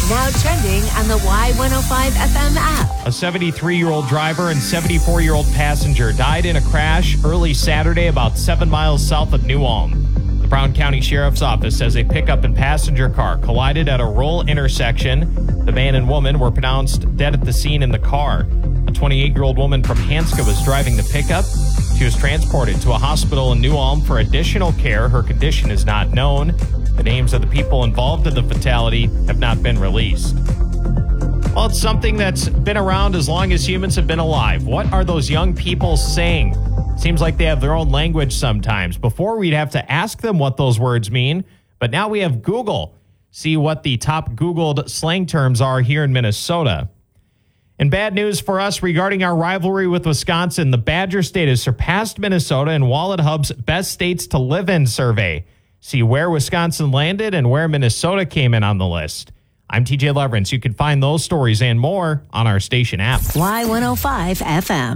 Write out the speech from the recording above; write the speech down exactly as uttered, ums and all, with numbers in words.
Now trending on the Y one oh five F M app. A seventy-three-year-old driver and seventy-four-year-old passenger died in a crash early Saturday about seven miles south of New Ulm. The Brown County Sheriff's Office says a pickup and passenger car collided at a rural intersection. The man and woman were pronounced dead at the scene in the car. A twenty-eight-year-old woman from Hanska was driving the pickup. She was transported to a hospital in New Ulm for additional care. Her condition is not known. The names of the people involved in the fatality have not been released. Well, it's something that's been around as long as humans have been alive. What are those young people saying? Seems like they have their own language sometimes. Before, we'd have to ask them what those words mean, but now we have Google. See what the top Googled slang terms are here in Minnesota. And bad news for us regarding our rivalry with Wisconsin. The Badger State has surpassed Minnesota in Wallet Hub's Best States to Live In survey. See where Wisconsin landed and where Minnesota came in on the list. I'm T J Leverance. You can find those stories and more on our station app. Y one oh five F M.